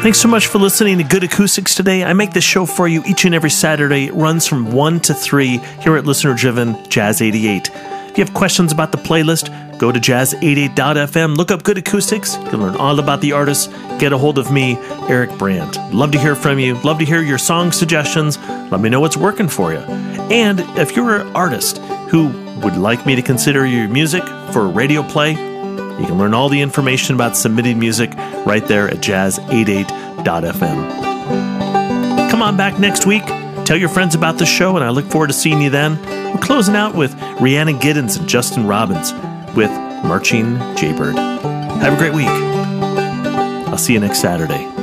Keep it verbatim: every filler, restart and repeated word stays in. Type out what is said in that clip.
Thanks so much for listening to Good Acoustics today. I make this show for you each and every Saturday. It runs from one to three here at listener-driven Jazz eighty-eight. If you have questions about the playlist, go to jazz eighty-eight dot f m, look up Good Acoustics. You can learn all about the artists. Get a hold of me, Eric Brandt. Love to hear from you. Love to hear your song suggestions. Let me know what's working for you. And if you're an artist who would like me to consider your music for radio play, you can learn all the information about submitting music right there at jazz eighty-eight dot f m. Come on back next week. Tell your friends about the show, and I look forward to seeing you then. We're closing out with Rhiannon Giddens and Justin Robbins with Marching Jaybird. Have a great week. I'll see you next Saturday.